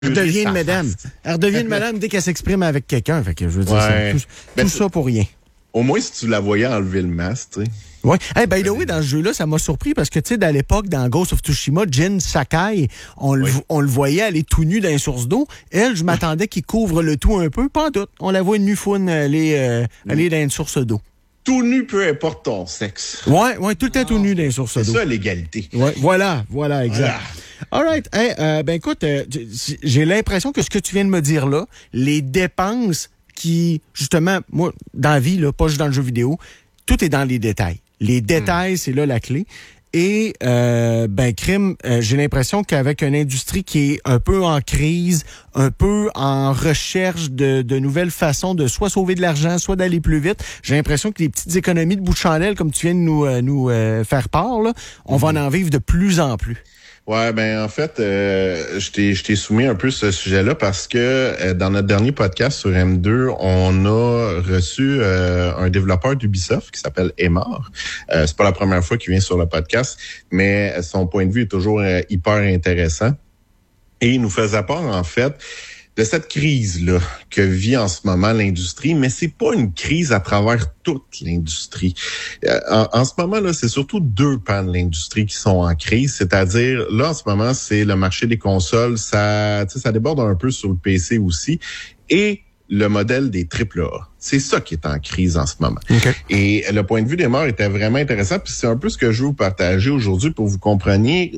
redevient une madame. Elle redevient une madame dès qu'elle s'exprime avec quelqu'un. Fait que je veux dire, c'est tout ça pour rien. Au moins, si tu la voyais enlever le masque, tu sais. Oui. Hey, by the way, dans ce jeu-là, ça m'a surpris parce que, tu sais, à l'époque, dans Ghost of Tsushima, Jin Sakai, on le voyait aller tout nu dans les sources d'eau. Elle, je m'attendais qu'il couvre le tout un peu. Pas en tout. On la voit nu faune aller dans une source d'eau. Tout nu, peu importe ton sexe. Ouais, tout le temps tout nu dans les sources d'eau. C'est ça, l'égalité. Ouais, voilà, exact. All right. Hey, ben écoute, j'ai l'impression que ce que tu viens de me dire là, les dépenses qui, justement, moi, dans la vie, là, pas juste dans le jeu vidéo, tout est dans les détails. Les détails, c'est là la clé. Et, crime, j'ai l'impression qu'avec une industrie qui est un peu en crise, un peu en recherche de nouvelles façons de soit sauver de l'argent, soit d'aller plus vite, j'ai l'impression que les petites économies de bout de chandelle, comme tu viens de nous faire part, là, on va en vivre de plus en plus. Ouais, ben en fait, je t'ai soumis un peu ce sujet-là parce que dans notre dernier podcast sur M2, on a reçu un développeur d'Ubisoft qui s'appelle Emar. C'est pas la première fois qu'il vient sur le podcast, mais son point de vue est toujours hyper intéressant. Et il nous faisait part, en fait, de cette crise-là que vit en ce moment l'industrie, mais c'est pas une crise à travers toute l'industrie. En ce moment, là, c'est surtout deux pans de l'industrie qui sont en crise, c'est-à-dire, là, en ce moment, c'est le marché des consoles, ça déborde un peu sur le PC aussi, et le modèle des AAA. C'est ça qui est en crise en ce moment. Okay. Et le point de vue d'Emar était vraiment intéressant, puis c'est un peu ce que je veux vous partager aujourd'hui pour que vous compreniez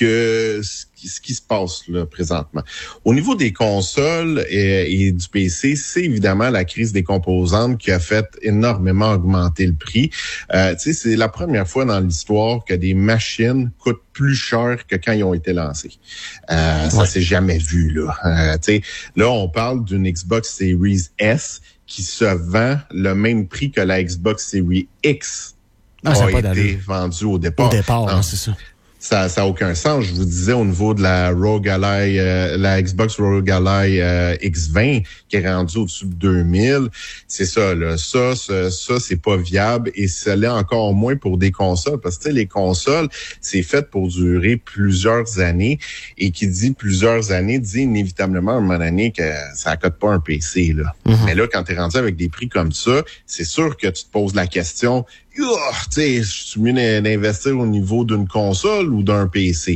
ce qui se passe là présentement. Au niveau des consoles et du PC, c'est évidemment la crise des composantes qui a fait énormément augmenter le prix. C'est la première fois dans l'histoire que des machines coûtent plus cher que quand ils ont été lancés. Ça s'est jamais vu là. Là, on parle d'une Xbox Series S qui se vend le même prix que la Xbox Series X a été vendue au départ. Non, c'est ça. Ça a aucun sens. Je vous disais au niveau de la Rogue Ally, la Xbox Rogue Ally X20 qui est rendue au-dessus de 2000. C'est ça, là. Ça, c'est pas viable et ça l'est encore moins pour des consoles parce que les consoles, c'est fait pour durer plusieurs années et qui dit plusieurs années dit inévitablement à un moment donné que ça accote pas un PC, là. Mm-hmm. Mais là, quand t'es rendu avec des prix comme ça, c'est sûr que tu te poses la question, je suis mieux d'investir au niveau d'une console ou d'un PC.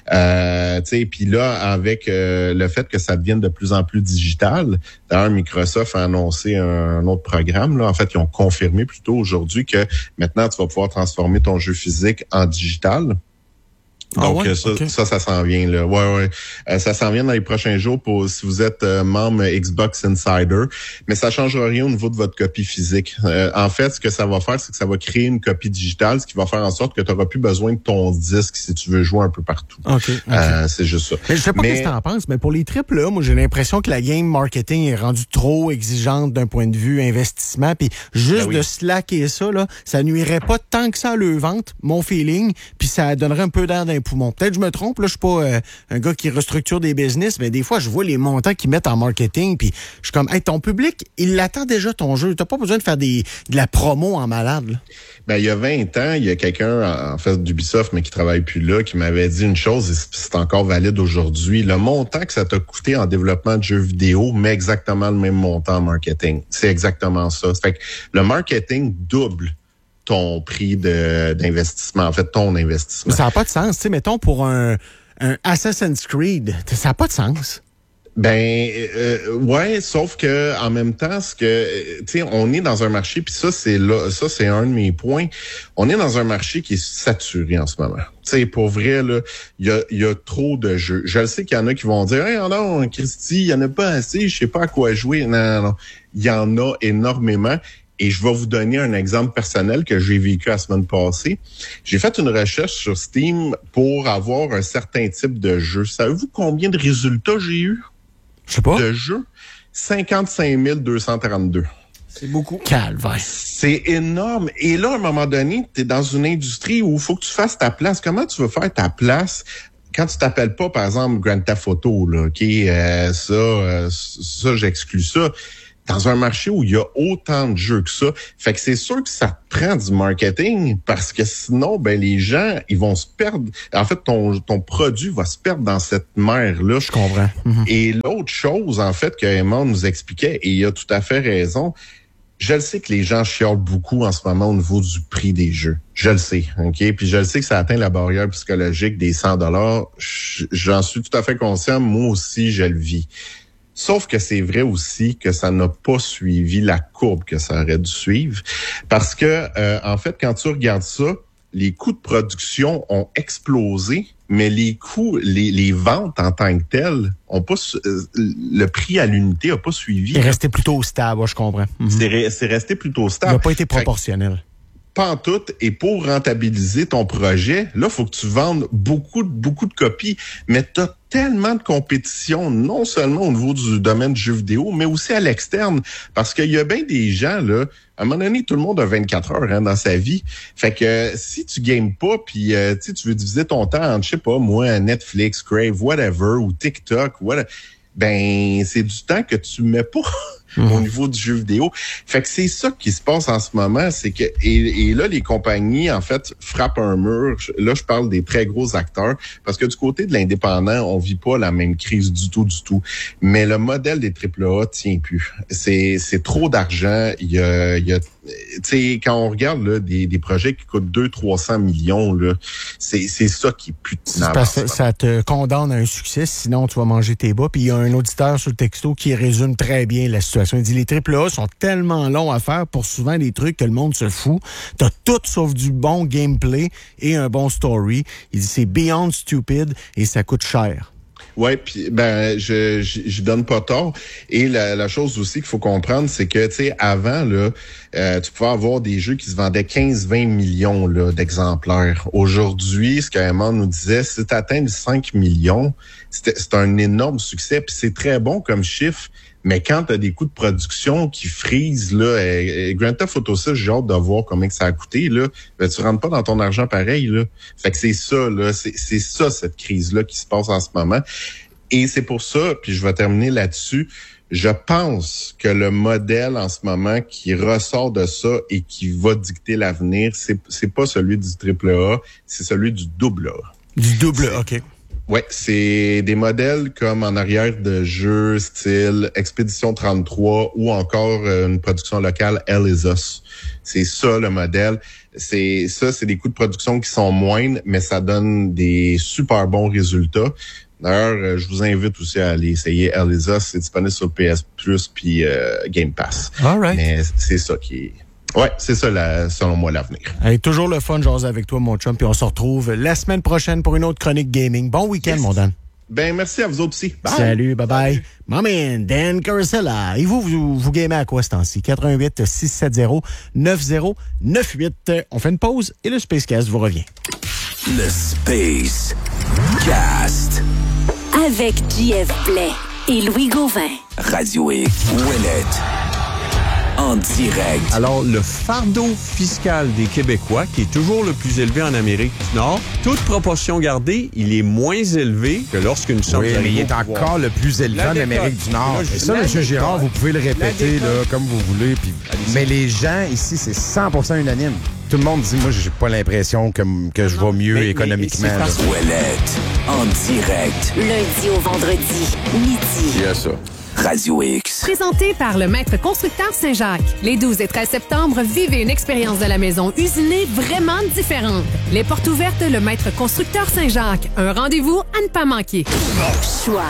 Puis là, avec le fait que ça devienne de plus en plus digital, d'ailleurs, Microsoft a annoncé un autre programme. Là. En fait, ils ont confirmé plutôt aujourd'hui que maintenant, tu vas pouvoir transformer ton jeu physique en digital. Donc, ça s'en vient, là. Ouais. Ça s'en vient dans les prochains jours pour si vous êtes membre Xbox Insider. Mais ça changera rien au niveau de votre copie physique. En fait, ce que ça va faire, c'est que ça va créer une copie digitale, ce qui va faire en sorte que tu n'auras plus besoin de ton disque si tu veux jouer un peu partout. Okay. C'est juste ça. Mais je sais pas ce que tu en penses, mais pour les AAA, moi, j'ai l'impression que la game marketing est rendue trop exigeante d'un point de vue investissement. Puis juste de slacker ça, là, ça nuirait pas tant que ça à le vente, mon feeling, puis ça donnerait un peu d'air d'un poumon. Peut-être que je me trompe, là, je suis pas un gars qui restructure des business, mais des fois, je vois les montants qu'ils mettent en marketing, puis je suis comme, hey, ton public, il l'attend déjà ton jeu. T'as pas besoin de faire de la promo en malade, là. Ben, il y a 20 ans, il y a quelqu'un, en fait, d'Ubisoft, mais qui travaille plus là, qui m'avait dit une chose, et c'est encore valide aujourd'hui. Le montant que ça t'a coûté en développement de jeux vidéo met exactement le même montant en marketing. C'est exactement ça. Fait que le marketing double ton prix d'investissement, en fait, ton investissement. Mais ça n'a pas de sens, tu sais, mettons, pour un Assassin's Creed, ça n'a pas de sens. Ouais, sauf que en même temps, tu sais, on est dans un marché, puis ça c'est un de mes points. On est dans un marché qui est saturé en ce moment. Tu sais, pour vrai là, il y a trop de jeux. Je le sais qu'il y en a qui vont dire, hey, non, Christy, il y en a pas assez, je sais pas à quoi jouer. Non, il y en a énormément. Et je vais vous donner un exemple personnel que j'ai vécu la semaine passée. J'ai fait une recherche sur Steam pour avoir un certain type de jeu. Savez-vous combien de résultats j'ai eu? Je sais pas. De jeux? 55 232. C'est beaucoup. Calvaire. C'est énorme. Et là, à un moment donné, tu es dans une industrie où il faut que tu fasses ta place. Comment tu veux faire ta place quand tu t'appelles pas, par exemple, Grand Theft Auto, là, ça, j'exclus ça. dans un marché où il y a autant de jeux que ça. Fait que c'est sûr que ça te prend du marketing parce que sinon, ben les gens, ils vont se perdre. En fait, ton produit va se perdre dans cette mer-là. Je comprends. Et l'autre chose, en fait, que Emma nous expliquait, et il a tout à fait raison, je le sais que les gens chiolent beaucoup en ce moment au niveau du prix des jeux. Je le sais, OK? Puis je le sais que ça atteint la barrière psychologique des 100 $. J'en suis tout à fait conscient. Moi aussi, je le vis. Sauf que c'est vrai aussi que ça n'a pas suivi la courbe que ça aurait dû suivre. Parce que, en fait, quand tu regardes ça, les coûts de production ont explosé, mais les coûts, les ventes en tant que telles ont pas, le prix à l'unité a pas suivi. C'est resté plutôt stable, je comprends. C'est resté plutôt stable. Il n'a pas été proportionnel. Pas en tout. Et pour rentabiliser ton projet, là, faut que tu vendes beaucoup de copies. Mais tu as tellement de compétition, non seulement au niveau du domaine du jeu vidéo, mais aussi à l'externe. Parce qu'il y a bien des gens, là, à un moment donné, tout le monde a 24 heures dans sa vie. Fait que si tu games pas, puis tu veux diviser ton temps entre, je sais pas, moi, Netflix, Crave, whatever, ou TikTok, ben c'est du temps que tu mets pas au niveau du jeu vidéo. Fait que c'est ça qui se passe en ce moment, c'est que et là les compagnies en fait frappent un mur. Là je parle des très gros acteurs parce que du côté de l'indépendant, on vit pas la même crise du tout. Mais le modèle des AAA tient plus. C'est trop d'argent, il y a tu sais quand on regarde là des projets qui coûtent 200-300 millions là, c'est ça qui est plus tenable. Parce que ça te condamne à un succès, sinon tu vas manger tes bas. Puis il y a un auditeur sur le texto qui résume très bien la situation. Il dit les AAA sont tellement longs à faire pour souvent des trucs que le monde se fout. T'as tout sauf du bon gameplay et un bon story. Il dit c'est beyond stupid et ça coûte cher. Ouais, puis ben je donne pas tort. Et la chose aussi qu'il faut comprendre, c'est que tu sais avant là, tu pouvais avoir des jeux qui se vendaient 15-20 millions là d'exemplaires. Aujourd'hui, ce qu'Emma nous disait, si tu atteins les 5 millions, c'est un énorme succès. Puis c'est très bon comme chiffre. Mais quand tu as des coûts de production qui frisent, là, Grand Theft Auto 6, j'ai hâte de voir combien que ça a coûté, là. Ben, tu rentres pas dans ton argent pareil, là. Fait que c'est ça, là. C'est ça, cette crise-là qui se passe en ce moment. Et c'est pour ça, puis je vais terminer là-dessus, je pense que le modèle en ce moment qui ressort de ça et qui va dicter l'avenir, c'est pas celui du AAA, c'est celui du AA. Du double, OK. Ouais, c'est des modèles comme en arrière de jeux style Expédition 33 ou encore une production locale Hell is Us. C'est ça le modèle. C'est des coûts de production qui sont moindres, mais ça donne des super bons résultats. D'ailleurs, je vous invite aussi à aller essayer Hell is Us. C'est disponible sur PS Plus puis Game Pass. All right. Mais c'est ça qui est... Ouais, c'est ça, selon moi, l'avenir. Hey, toujours le fun de jaser avec toi, mon chum, puis on se retrouve la semaine prochaine pour une autre chronique gaming. Bon week-end, mon Dan. Ben, merci à vous autres aussi. Bye. Salut, bye-bye. My man, Dan Carosella. Et vous gamez à quoi ce temps-ci? 88-670-9098. On fait une pause et le Spacecast vous revient. Le Space Cast. Avec JF Blais et Louis Gauvin. Radio X. Ouellette. En direct. Alors, le fardeau fiscal des Québécois, qui est toujours le plus élevé en Amérique du Nord, toute proportion gardée, il est moins élevé que lorsqu'une somme... Oui, mais il est encore le plus élevé en Amérique du Nord. Et ça, M. Girard, vous pouvez le répéter là, comme vous voulez. Puis... Mais les gens ici, c'est 100% unanime. Tout le monde dit, moi, j'ai pas l'impression que je vais mieux économiquement. Ouellette. En direct. Lundi au vendredi, midi. Yes, ça. Radio X. Présenté par le Maître Constructeur Saint-Jacques. Les 12 et 13 septembre, vivez une expérience de la maison usinée vraiment différente. Les portes ouvertes, le Maître Constructeur Saint-Jacques. Un rendez-vous à ne pas manquer. Choix.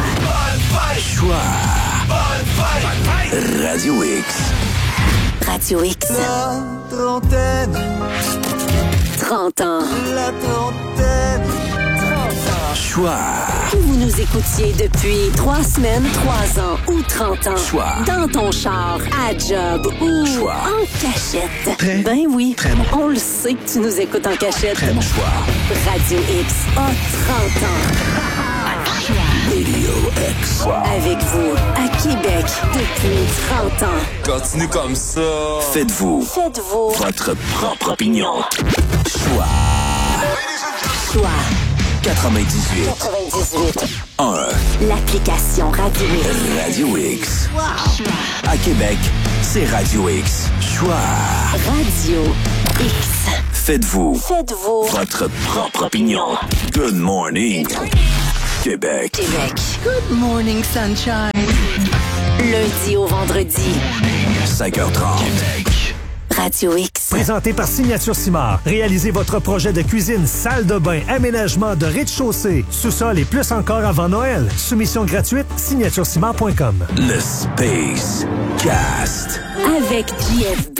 Radio X. Radio X. La trentaine. 30 ans. La trentaine. Choix. Que vous nous écoutiez depuis 3 semaines, 3 ans ou 30 ans. Choix. Dans ton char, à job ou Choix. en cachette. Très oui. Très bon. On le sait que tu nous écoutes en cachette. Très bon choix. Radio X a 30 ans. Radio X. Avec vous, à Québec, depuis 30 ans. Continue comme ça. Faites-vous votre propre opinion. Choix. Choix 98. 1. L'application Radio X. Radio X. Wow. À Québec, c'est Radio X. Choix. Radio X. Faites-vous votre propre opinion. Good morning. Québec. Good morning, sunshine. Lundi au vendredi. 5h30. Québec. Radio X. Présenté par Signature Simard. Réalisez votre projet de cuisine, salle de bain, aménagement de rez-de-chaussée, sous-sol et plus encore avant Noël. Soumission gratuite, signaturesimard.com. Le Space Cast. Avec JFB.